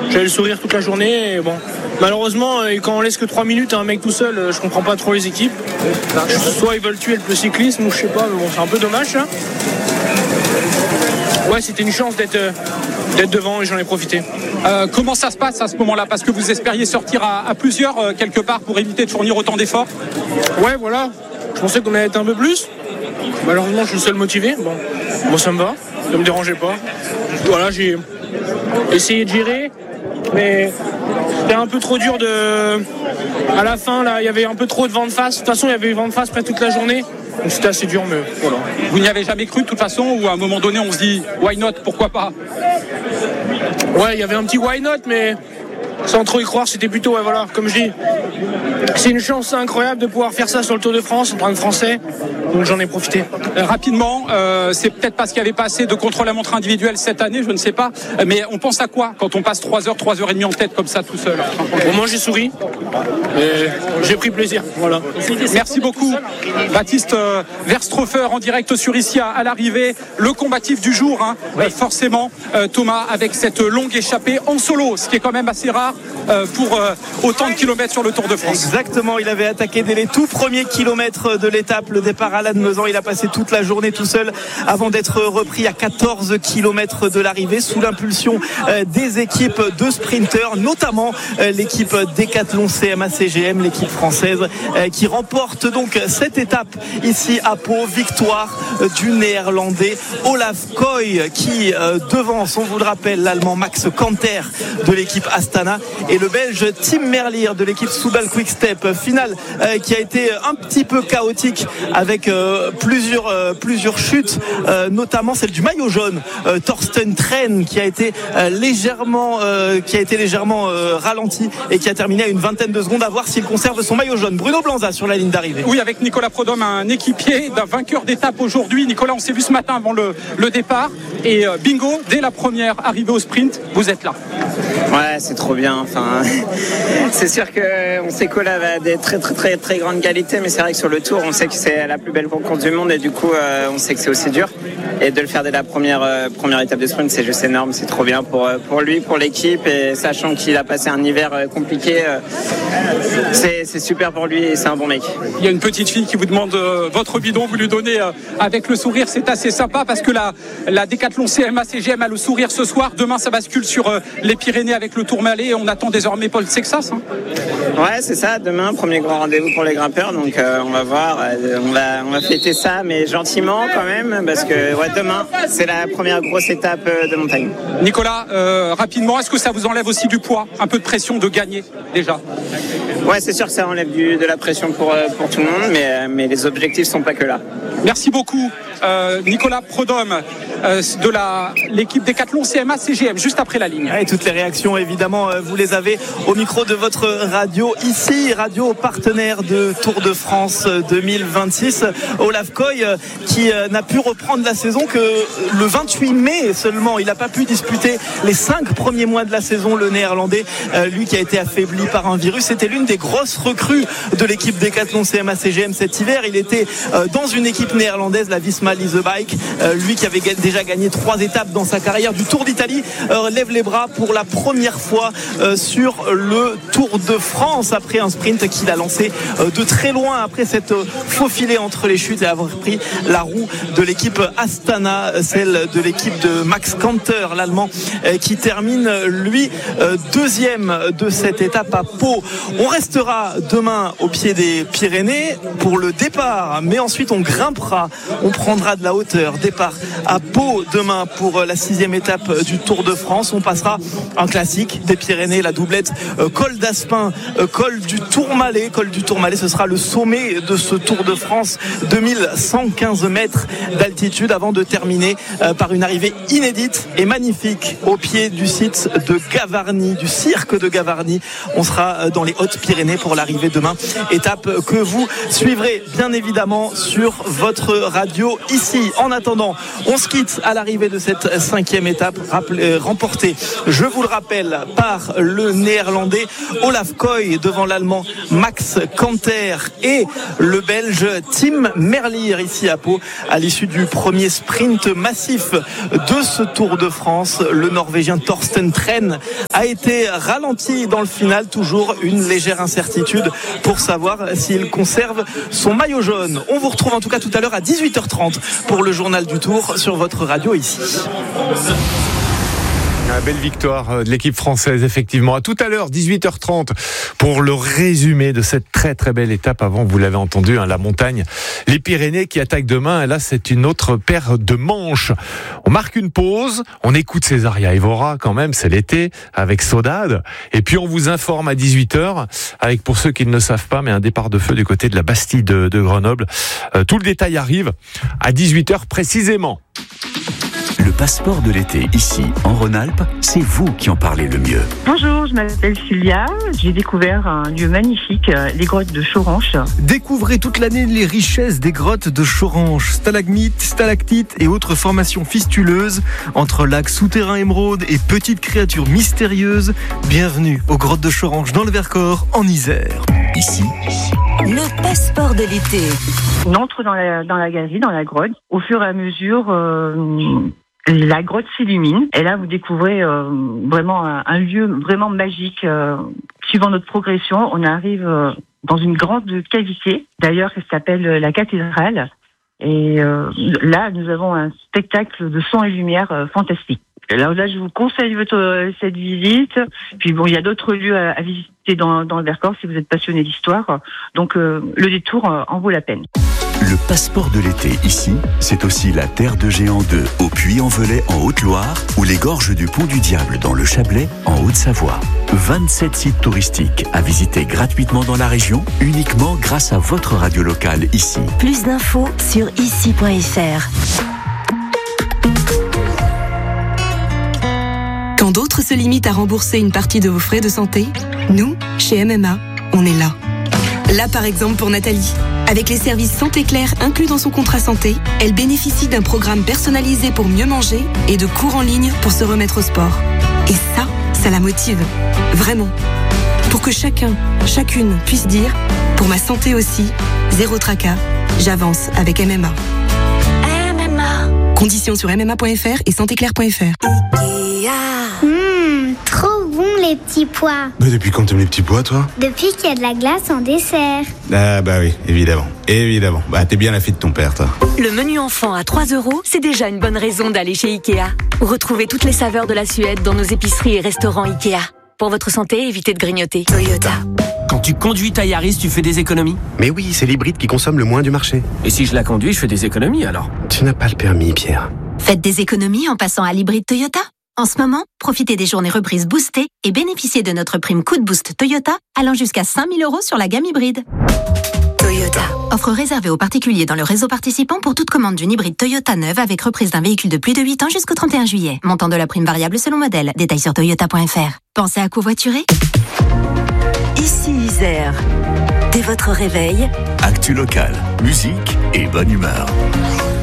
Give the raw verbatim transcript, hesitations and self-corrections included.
j'avais le sourire toute la journée. Et bon, malheureusement, quand on laisse que trois minutes à un mec tout seul, je comprends pas trop les équipes. Soit ils veulent tuer le cyclisme, ou je sais pas, mais bon, c'est un peu dommage. Hein. Ouais, c'était une chance d'être, d'être devant et j'en ai profité. Euh, comment ça se passe à ce moment-là? Parce que vous espériez sortir à, à plusieurs euh, quelque part pour éviter de fournir autant d'efforts. Ouais, voilà. Je pensais qu'on allait être un peu plus. Malheureusement, je suis le seul motivé. Bon, bon ça me va. Ça me dérangeait pas. Voilà, j'ai essayé de gérer, mais c'était un peu trop dur de. À la fin, là, il y avait un peu trop de vent de face. De toute façon, il y avait vent de face près toute la journée. Donc c'était assez dur, mais voilà. Vous n'y avez jamais cru de toute façon, ou à un moment donné, on se dit why not, pourquoi pas? Ouais, il y avait un petit why not, mais sans trop y croire, c'était plutôt, ouais, voilà, comme je dis, c'est une chance incroyable de pouvoir faire ça sur le Tour de France en tant que Français, donc j'en ai profité. Euh, rapidement, euh, c'est peut-être parce qu'il n'y avait pas assez de contre-la-montre individuelle cette année, je ne sais pas, mais on pense à quoi quand on passe trois heures, trois heures et demie en tête comme ça tout seul? Bon, moi j'ai souri, et j'ai pris plaisir, voilà. Merci beaucoup, Baptiste euh, Verstrofer en direct sur ici à, à l'arrivée, le combatif du jour, hein, oui. euh, forcément, euh, Thomas, avec cette longue échappée en solo, ce qui est quand même assez rare euh, pour euh, autant de kilomètres sur le Tour de France. Exactement, il avait attaqué dès les tout premiers kilomètres de l'étape, le départ à Lannemezan, il a passé toute la journée tout seul avant d'être repris à quatorze kilomètres de l'arrivée sous l'impulsion euh, des équipes de sprinteurs, notamment euh, l'équipe Decathlon C M A C G M, l'équipe française euh, qui remporte donc cette étape ici à Pau, victoire euh, du néerlandais Olaf Koy qui euh, devance, on vous le rappelle, l'allemand Max Kanter de l'équipe Astana et le belge Tim Merlier de l'équipe Soudal Quick-Step. Finale euh, qui a été un petit peu chaotique avec euh, plusieurs, euh, plusieurs chutes, euh, notamment celle du maillot jaune, euh, Thorsten Tren, qui a été euh, légèrement, euh, qui a été légèrement euh, ralenti et qui a terminé à une vingtaine de secondes. À voir s'il conserve son maillot jaune. Bruno Blanza sur la ligne d'arrivée. Oui, avec Nicolas Prodhomme, un équipier d'un vainqueur d'étape aujourd'hui. Nicolas, on s'est vu ce matin avant le, le départ et euh, bingo, dès la première arrivée au sprint, vous êtes là. Ouais, c'est trop bien. Enfin, c'est sûr qu'on sait qu'Ola a des très très très très grandes qualités, mais c'est vrai que sur le Tour, on sait que c'est la plus belle course du monde et du coup, euh, on sait que c'est aussi dur. Et de le faire dès la première euh, première étape de sprint, c'est juste énorme. C'est trop bien pour pour lui, pour l'équipe, et sachant qu'il a passé un hiver euh, compliqué, euh, c'est c'est super pour lui et c'est un bon mec. Il y a une petite fille qui vous demande euh, votre bidon, vous lui donnez euh, avec le sourire. C'est assez sympa parce que la la Decathlon C M A C G M a le sourire ce soir. Demain, ça bascule sur euh, les Pyrénées avec le Tourmalet et on attend désormais Paul Sexas. Hein. Ouais, c'est ça. Demain, premier grand rendez-vous pour les grimpeurs, donc euh, on va voir. Euh, on va on va fêter ça, mais gentiment quand même, parce que ouais, demain, c'est la première grosse étape euh, de montagne. Nicolas, euh, rapidement, est-ce que ça vous enlève aussi du poids, un peu de pression de gagner déjà? Ouais, c'est sûr que ça enlève du, de la pression pour, pour tout le monde, mais, mais les objectifs sont pas que là. Merci beaucoup, euh, Nicolas Prodhomme, euh, de la, l'équipe Decathlon C M A C G M, juste après la ligne. Et toutes les réactions, évidemment, vous les avez au micro de votre radio ici, radio partenaire de Tour de France deux mille vingt-six. Olaf Koy, qui n'a pu reprendre la saison que le vingt-huit mai seulement. Il n'a pas pu disputer les cinq premiers mois de la saison, le néerlandais, lui qui a été affaibli par un virus. C'était l'une des grosses recrues de l'équipe Decathlon C M A C G M cet hiver. Il était dans une équipe néerlandaise, la Visma Lease Bike, lui qui avait déjà gagné trois étapes dans sa carrière du Tour d'Italie, lève les bras pour la première fois sur le Tour de France après un sprint qu'il a lancé de très loin après s'être faufilé entre les chutes et avoir pris la roue de l'équipe Astana, celle de l'équipe de Max Kanter, l'Allemand, qui termine lui deuxième de cette étape à Pau. On restera demain au pied des Pyrénées pour le départ, mais ensuite on grimpera, on prendra de la hauteur. Départ à Pau demain pour la sixième étape du Tour de France. On passera un classique des Pyrénées, la doublette euh, col d'Aspin, euh, col du Tourmalet. Col du Tourmalet, ce sera le sommet de ce Tour de France, deux mille cent quinze mètres d'altitude, avant de terminer euh, par une arrivée inédite et magnifique au pied du site de Gavarnie, du cirque de Gavarnie. On sera dans les Hautes-Pyrénées pour l'arrivée demain, étape que vous suivrez bien évidemment sur votre radio ici. En attendant, on se quitte sprint à l'arrivée de cette cinquième étape rappelé, remportée, je vous le rappelle, par le néerlandais Olaf Koy devant l'allemand Max Kanter et le belge Tim Merlier ici à Pau. À l'issue du premier sprint massif de ce Tour de France, le norvégien Thorsten Tren a été ralenti dans le final. Toujours une légère incertitude pour savoir s'il conserve son maillot jaune. On vous retrouve en tout cas tout à l'heure à dix-huit heures trente pour le journal du Tour sur votre radio ici. Une belle victoire de l'équipe française, effectivement. À tout à l'heure, dix-huit heures trente, pour le résumé de cette très très belle étape. Avant, vous l'avez entendu, hein, la montagne, les Pyrénées qui attaquent demain. Et là, c'est une autre paire de manches. On marque une pause, on écoute Césaria Evora quand même, c'est l'été, avec Saudade. Et puis, on vous informe à dix-huit heures, avec, pour ceux qui ne le savent pas, mais un départ de feu du côté de la Bastille de, de Grenoble. Euh, tout le détail arrive à dix-huit heures précisément. Le passeport de l'été, ici, en Rhône-Alpes, c'est vous qui en parlez le mieux. Bonjour, je m'appelle Sylvia. J'ai découvert un lieu magnifique, les grottes de Choranche. Découvrez toute l'année les richesses des grottes de Choranche. Stalagmites, stalactites et autres formations fistuleuses. Entre lacs souterrains émeraudes et petites créatures mystérieuses. Bienvenue aux grottes de Choranche dans le Vercors, en Isère. Ici, le passeport de l'été. On entre dans la, dans la galerie, dans la grotte. Au fur et à mesure... Euh, la grotte s'illumine et là vous découvrez euh, vraiment un, un lieu vraiment magique. Euh, suivant notre progression, on arrive euh, dans une grande cavité, d'ailleurs qui s'appelle la cathédrale. Et euh, là, nous avons un spectacle de son et lumière euh, fantastique. Alors là, je vous conseille votre, euh, cette visite. Puis bon, il y a d'autres lieux à, à visiter dans, dans le Vercors si vous êtes passionné d'histoire. Donc euh, le détour euh, en vaut la peine. Le passeport de l'été, ici, c'est aussi la Terre de Géant deux, au Puy-en-Velay, en Haute-Loire, ou les gorges du Pont du Diable, dans le Chablais, en Haute-Savoie. vingt-sept sites touristiques à visiter gratuitement dans la région, uniquement grâce à votre radio locale, ici. Plus d'infos sur ici point f r. Quand d'autres se limitent à rembourser une partie de vos frais de santé, nous, chez M M A, on est là. Là, par exemple, pour Nathalie. Avec les services Santé Claire inclus dans son contrat santé, elle bénéficie d'un programme personnalisé pour mieux manger et de cours en ligne pour se remettre au sport. Et ça, ça la motive. Vraiment. Pour que chacun, chacune puisse dire, pour ma santé aussi, zéro tracas, j'avance avec M M A. M M A. Conditions sur m m a point f r et santé claire point f r. Mmh, trop bon les petits pois. Mais depuis quand t'aimes les petits pois, toi? Depuis qu'il y a de la glace en dessert. Ah bah oui, évidemment. Évidemment. Bah t'es bien la fille de ton père, toi. Le menu enfant à trois euros, c'est déjà une bonne raison d'aller chez Ikea. Retrouvez toutes les saveurs de la Suède dans nos épiceries et restaurants Ikea. Pour votre santé, évitez de grignoter. Toyota. Quand tu conduis ta Yaris, tu fais des économies? Mais oui, c'est l'hybride qui consomme le moins du marché. Et si je la conduis, je fais des économies alors? Tu n'as pas le permis, Pierre. Faites des économies en passant à l'hybride Toyota. En ce moment, profitez des journées reprises boostées et bénéficiez de notre prime coup de boost Toyota allant jusqu'à cinq mille euros sur la gamme hybride. Toyota. Offre réservée aux particuliers dans le réseau participant pour toute commande d'une hybride Toyota neuve avec reprise d'un véhicule de plus de huit ans jusqu'au trente et un juillet. Montant de la prime variable selon modèle. Détails sur toyota point f r. Pensez à covoiturer? Ici Isère. Dès votre réveil, actu local, musique et bonne humeur.